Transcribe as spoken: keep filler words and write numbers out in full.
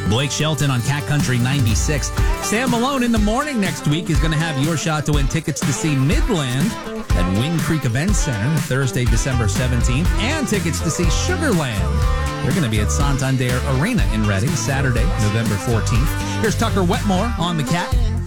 Blake Shelton on Cat Country ninety-six. Sam Malone in the morning next week is going to have your shot to win tickets to see Midland at Wind Creek Event Center Thursday, December seventeenth, and tickets to see Sugarland. They're going to be at Santander Arena in Reading Saturday, November fourteenth. Here's Tucker Wetmore on the Cat.